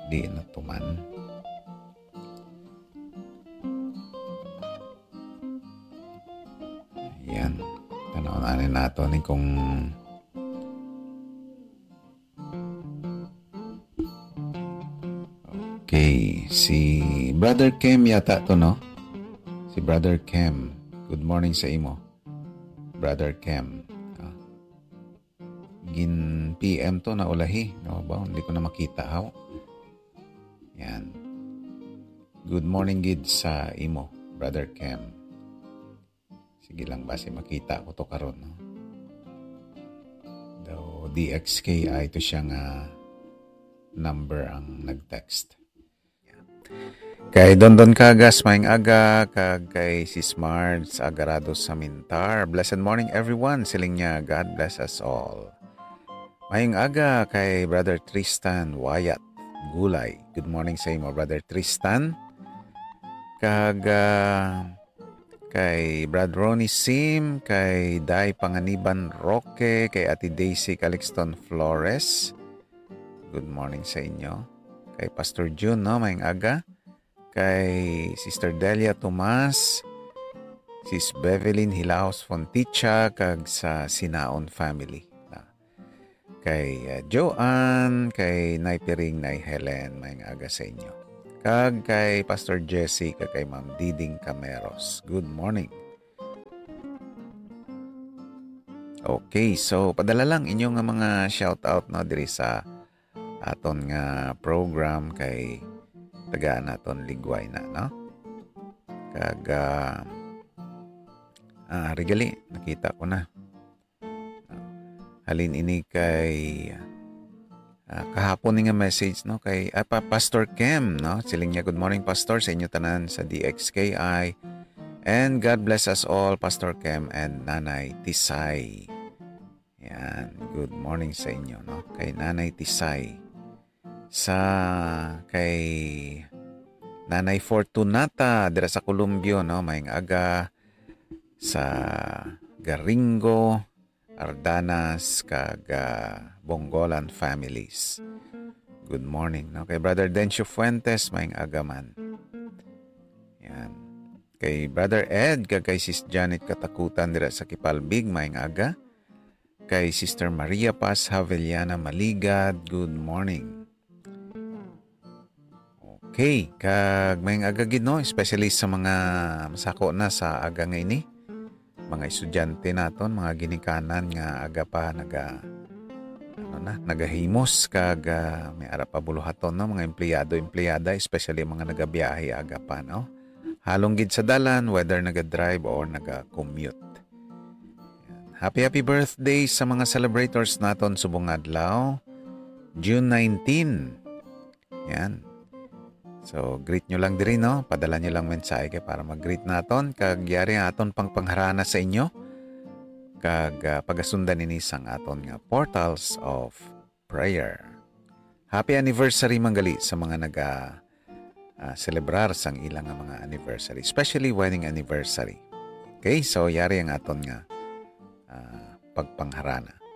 di na tuman. Yan. Tanawin nato ni kung okay, si Brother Kem yata to, no? Si Brother Kem. Good morning sa imo, Brother Kem. Gin PM to na ulahi, no ba? Hindi ko na makita how. Yan. Good morning gid sa imo, Brother Kem. Sige lang basi makita ko to karon, no? Daw DXKI to siya nga number ang nag-text. Kay Dondon Kagas, maing aga, kag kay si Smarts Agarado sa Mintar. Blessed morning everyone, siling niya, God bless us all. Maing aga kay Brother Tristan Wyatt Gulay. Good morning sa imo, Brother Tristan. Kag kay Brad Ronnie Sim, kay Day Panganiban Roque, kay Ate Daisy Calixton Flores. Good morning sa inyo. Kay Pastor June, no, maing aga. Kay Sister Delia Tomas, Sis Bevelyn Hilaos Fonticha, kag sa Sinaon family. Kay Joanne, kay Naipiring, Nay Helen, maing aga sa inyo. Kag kay Pastor Jesse, kag kay Ma'am Diding Cameros. Good morning. Okay, so padala lang inyong mga shoutout, no, diri sa aton nga program kay tagaan naton ligway na, no? Kag regali nakita ko na. Halin ini kay kahapon nga message, no, kay Pastor Kem, no? Siling niya, good morning Pastor sa inyo tanan sa DXKI. And God bless us all, Pastor Kem and Nanay Tisay. Yan, good morning sa inyo, no? Kay Nanay Tisay. Sa kay Nanay Fortunata dira sa Columbio, no, maing aga. Sa Garingo, Ardanas, kag Bongolan families. Good morning, no? Kay Brother Dencio Fuentes, maing aga man. Yan. Kay Brother Ed, kag kay Sis Janet Katakutan dira sa Kipalbig, maing aga. Kay Sister Maria Paz Haveliana Maligad, good morning. Okay, kag maing aga gid, no, especially sa mga masako na sa aga nga ini. Mga estudyante naton, mga ginikanan nga aga pa nagahimos kag may ara pa buluhaton, no, mga empleyado-empleyada, especially mga nagabiyahe aga pa, no. Halong gid sa dalan whether naga-drive or naga-commute. Happy birthday sa mga celebrators naton subong adlaw, June 19. Yan. So, greet nyo lang diri, no? Padala nyo lang mensahe kay para mag-greet naton. Kag yari aton pang pangharana sa inyo. Kag pagasundan ini sang aton nga portals of prayer. Happy anniversary manggali sa mga celebrar sang ilang mga anniversary. Especially wedding anniversary. Okay? So, yari ang aton nga pagpangharana.